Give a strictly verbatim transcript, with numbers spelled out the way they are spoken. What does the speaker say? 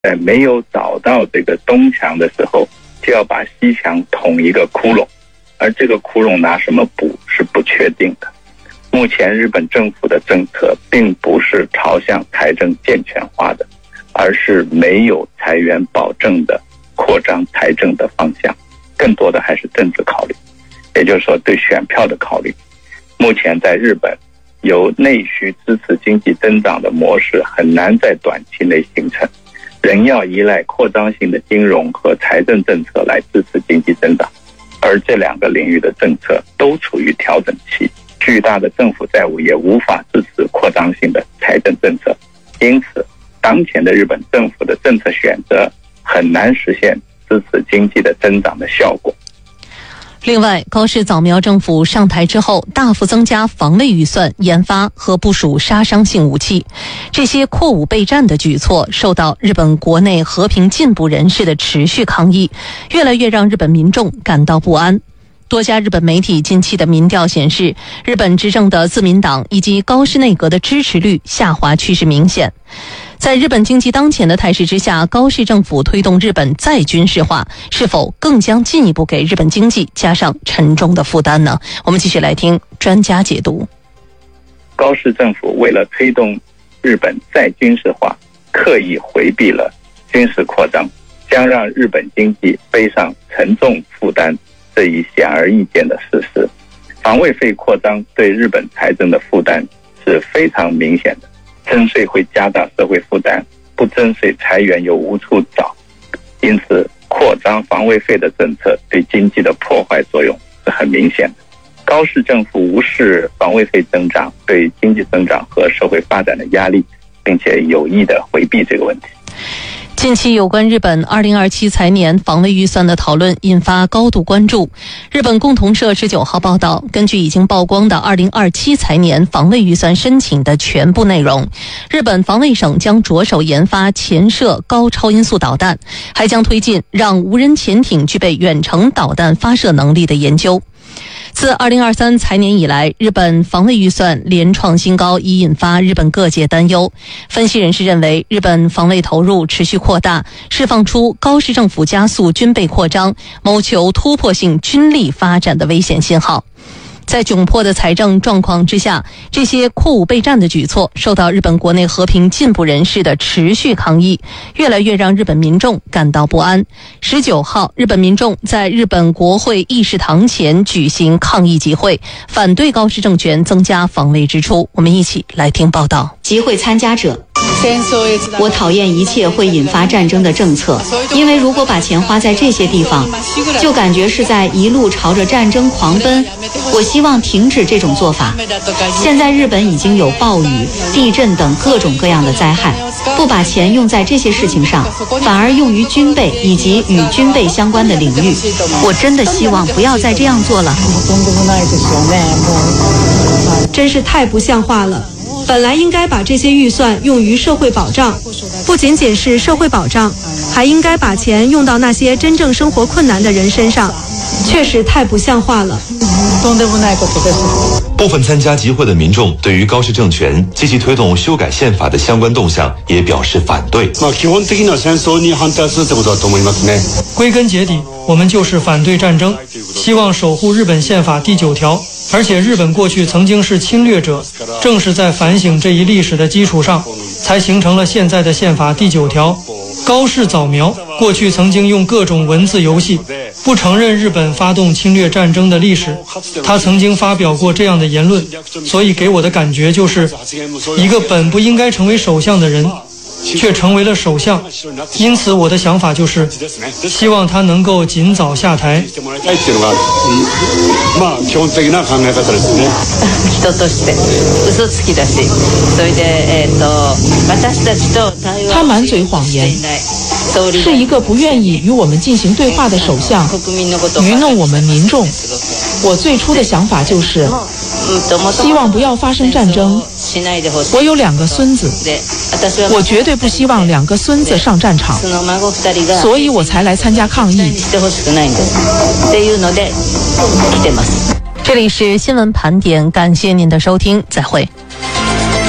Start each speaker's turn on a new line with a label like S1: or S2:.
S1: 在没有找到这个东墙的时候，就要把西墙捅一个窟窿，而这个窟窿拿什么补是不确定的。目前日本政府的政策并不是朝向财政健全化的，而是没有财源保证的扩张财政的方向，更多的还是政治考虑，也就是说对选票的考虑。目前在日本，由内需支持经济增长的模式很难在短期内形成，仍要依赖扩张性的金融和财政政策来支持经济增长，而这两个领域的政策都处于调整期，巨大的政府债务也无法支持扩张性的财政政策，因此当前的日本政府的政策选择很难实现支持经济的增长的效果。
S2: 另外，高市早苗政府上台之后，大幅增加防卫预算，研发和部署杀伤性武器。这些扩武备战的举措受到日本国内和平进步人士的持续抗议，越来越让日本民众感到不安。多家日本媒体近期的民调显示，日本执政的自民党以及高市内阁的支持率下滑趋势明显。在日本经济当前的态势之下，高市政府推动日本再军事化，是否更将进一步给日本经济加上沉重的负担呢？我们继续来听专家解读。
S1: 高市政府为了推动日本再军事化，刻意回避了军事扩张，将让日本经济背上沉重负担，这一显而易见的事实。防卫费扩张对日本财政的负担是非常明显的，征税会加大社会负担，不征税财源又无处找，因此扩张防卫费的政策对经济的破坏作用是很明显的。高市政府无视防卫费增长对经济增长和社会发展的压力，并且有意地回避这个问题。
S2: 近期有关日本二零二七财年防卫预算的讨论引发高度关注。日本共同社十九号报道，根据已经曝光的二零二七财年防卫预算申请的全部内容，日本防卫省将着手研发潜射高超音速导弹，还将推进让无人潜艇具备远程导弹发射能力的研究。自二零二三财年以来，日本防卫预算连创新高，已引发日本各界担忧。分析人士认为，日本防卫投入持续扩大，释放出高市政府加速军备扩张，谋求突破性军力发展的危险信号。在窘迫的财政状况之下，这些扩武备战的举措受到日本国内和平进步人士的持续抗议，越来越让日本民众感到不安。十九号，日本民众在日本国会议事堂前举行抗议集会，反对高市政权增加防卫支出。我们一起来听报道。
S3: 集会参加者：我讨厌一切会引发战争的政策，因为如果把钱花在这些地方，就感觉是在一路朝着战争狂奔。我希望停止这种做法。现在日本已经有暴雨、地震等各种各样的灾害，不把钱用在这些事情上，反而用于军备以及与军备相关的领域。我真的希望不要再这样做了。
S4: 真是太不像话了。本来应该把这些预算用于社会保障，不仅仅是社会保障，还应该把钱用到那些真正生活困难的人身上，确实太不像话了。
S5: 部分参加集会的民众对于高市政权积极推动修改宪法的相关动向也表示反对。
S6: 归根结底，我们就是反对战争，希望守护日本宪法第九条。而且日本过去曾经是侵略者，正是在反省这一历史的基础上，才形成了现在的宪法第九条。高市早苗过去曾经用各种文字游戏不承认日本发动侵略战争的历史，他曾经发表过这样的言论，所以给我的感觉就是一个本不应该成为首相的人却成为了首相，因此我的想法就是希望他能够尽早下台。
S7: 他满嘴谎言，是一个不愿意与我们进行对话的首相，愚弄我们民众。我最初的想法就是希望不要发生战争。我有两个孙子，我绝对不希望两个孙子上战场，所以我才来参加抗议。
S2: 这里是新闻盘点，感谢您的收听，再会。